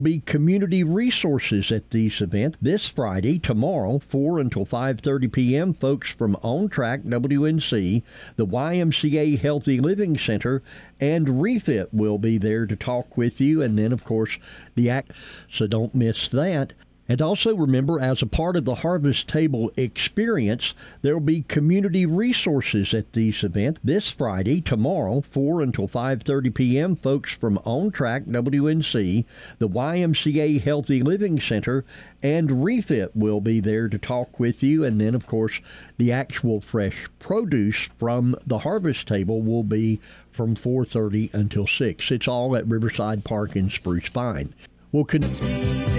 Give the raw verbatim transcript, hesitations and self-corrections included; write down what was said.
Be community resources at these events this Friday, tomorrow, four until five thirty p.m. Folks from On Track W N C, the Y M C A Healthy Living Center, and Refit will be there to talk with you. And then, of course, the act. So don't miss that. And also remember, as a part of the Harvest Table experience, there will be community resources at these events this Friday, tomorrow, four until five thirty p.m. Folks from On Track W N C, the Y M C A Healthy Living Center, and Refit will be there to talk with you. And then, of course, the actual fresh produce from the Harvest Table will be from four thirty until six. It's all at Riverside Park in Spruce Pine. We'll continue.